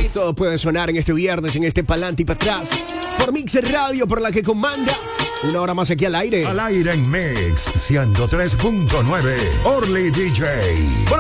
Todo puede sonar en este viernes, en este pa'lante y para atrás. Por Mixer Radio, por la que comanda. Una hora más aquí al aire. Al aire en Mix 103.9. Orly DJ.